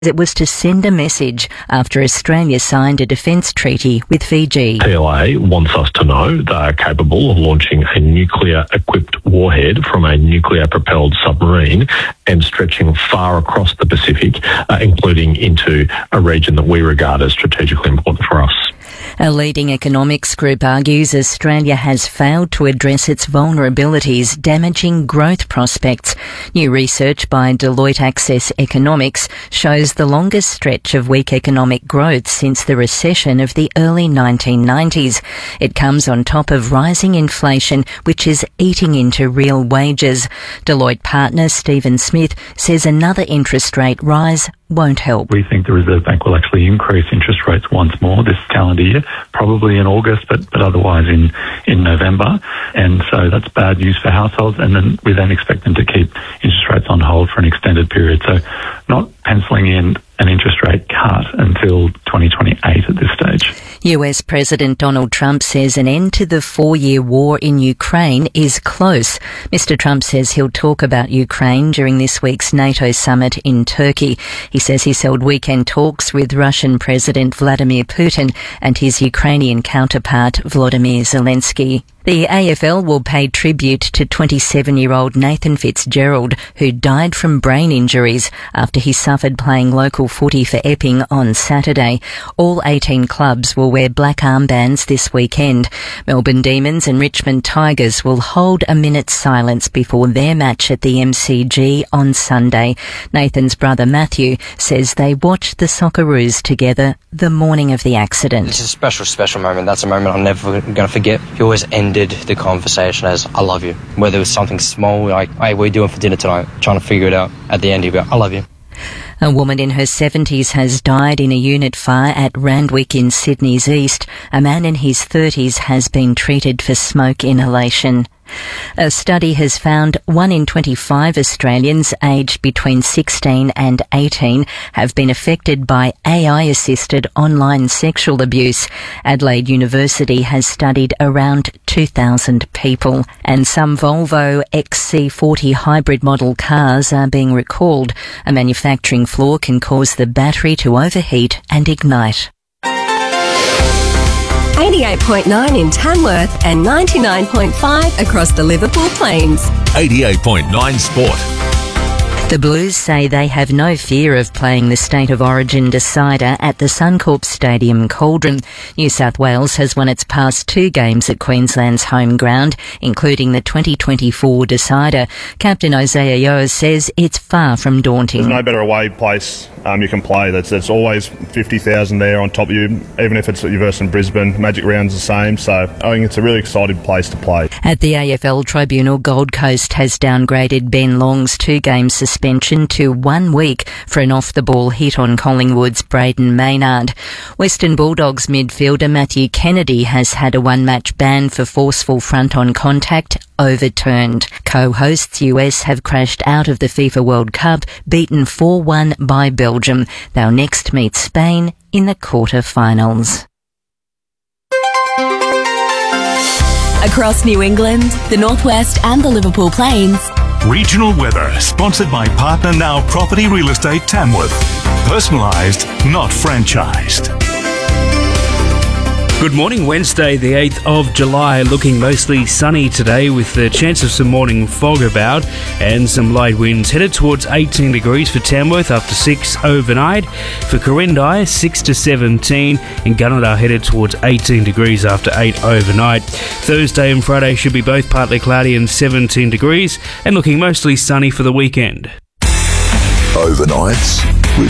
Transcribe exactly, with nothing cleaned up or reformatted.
It was to send a message after Australia signed a defence treaty with Fiji. P L A wants us to know they are capable of launching a nuclear-equipped warhead from a nuclear-propelled submarine and stretching far across the Pacific, uh, including into a region that we regard as strategically important for us. A leading economics group argues Australia has failed to address its vulnerabilities, damaging growth prospects. New research by Deloitte Access Economics shows the longest stretch of weak economic growth since the recession of the early nineteen nineties. It comes on top of rising inflation, which is eating into real wages. Deloitte partner Stephen Smith says another interest rate rise won't help. We think the Reserve Bank will actually increase interest rates once more this calendar year, probably in August, but, but otherwise in, in November. And so that's bad news for households. And then we then expect them to keep interest rates on hold for an extended period. So not penciling in an interest rate cut until twenty twenty-eight at this stage. U S President Donald Trump says an end to the four-year war in Ukraine is close. Mister Trump says he'll talk about Ukraine during this week's NATO summit in Turkey. He says he's held weekend talks with Russian President Vladimir Putin and his Ukrainian counterpart Volodymyr Zelensky. The A F L will pay tribute to twenty-seven-year-old Nathan Fitzgerald, who died from brain injuries after he suffered playing local footy for Epping on Saturday. All eighteen clubs will wear black armbands this weekend. Melbourne Demons and Richmond Tigers will hold a minute's silence before their match at the M C G on Sunday. Nathan's brother Matthew says they watched the Socceroos together the morning of the accident. It's a special, special moment. That's a moment I'm never going to forget. He always ended the conversation as, I love you. Whether it was something small, like, hey, what are you doing for dinner tonight? Trying to figure it out. At the end, he'd go, I love you. A woman in her seventies has died in a unit fire at Randwick in Sydney's east. A man in his thirties has been treated for smoke inhalation. A study has found one in twenty-five Australians aged between sixteen and eighteen have been affected by A I-assisted online sexual abuse. Adelaide University has studied around two thousand people, and some Volvo X C forty hybrid model cars are being recalled. A manufacturing flaw can cause the battery to overheat and ignite. eighty-eight point nine in Tamworth and ninety-nine point five across the Liverpool Plains. eighty-eight point nine Sport. The Blues say they have no fear of playing the State of Origin decider at the Suncorp Stadium, Cauldron. New South Wales has won its past two games at Queensland's home ground, including the twenty twenty-four decider. Captain Isaiah Yeo says it's far from daunting. There's no better away place um, you can play. That's, that's always fifty thousand there on top of you, even if it's versus Brisbane. Magic Round's the same, so I think it's a really exciting place to play. At the A F L Tribunal, Gold Coast has downgraded Ben Long's two-game suspension to one week for an off-the-ball hit on Collingwood's Braden Maynard. Western Bulldogs midfielder Matthew Kennedy has had a one-match ban for forceful front-on contact overturned. Co-hosts U S have crashed out of the FIFA World Cup, beaten four one by Belgium. They'll next meet Spain in the quarter-finals. Across New England, the Northwest and the Liverpool Plains. Regional weather, sponsored by Partner Now Property Real Estate Tamworth. Personalised, not franchised. Good morning, Wednesday the eighth of July, looking mostly sunny today with the chance of some morning fog about and some light winds. Headed towards eighteen degrees for Tamworth, up to six overnight. For Corindai, six to seventeen, and Gunnedah headed towards eighteen degrees after eight overnight. Thursday and Friday should be both partly cloudy and seventeen degrees, and looking mostly sunny for the weekend. Overnights with